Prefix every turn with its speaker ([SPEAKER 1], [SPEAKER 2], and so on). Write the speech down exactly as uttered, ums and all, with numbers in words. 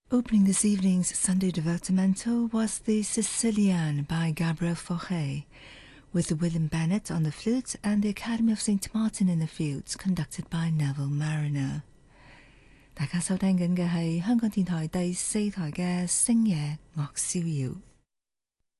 [SPEAKER 1] Opening this evening's Sunday Divertimento was the Sicilian by Gabriel Fauré, with William Bennett on the flute and the Academy of Saint Martin in the Fields conducted by Neville Marriner。大家收聽緊嘅係香港電台第四台嘅星夜樂逍遙。